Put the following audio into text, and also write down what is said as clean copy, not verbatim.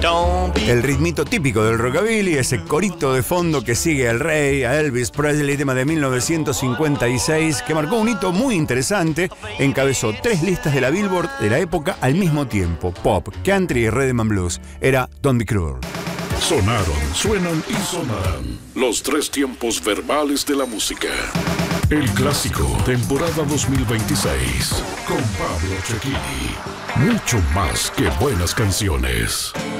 El ritmito típico del rockabilly, ese corito de fondo que sigue al rey, a Elvis Presley, tema de 1956, que marcó un hito muy interesante, encabezó 3 listas de la Billboard de la época al mismo tiempo: pop, country y rhythm and blues. Era Don't Be Cruel. Sonaron, suenan y sonarán los 3 tiempos verbales de la música. El clásico, temporada 2026, con Pablo Cecchini. Mucho más que buenas canciones.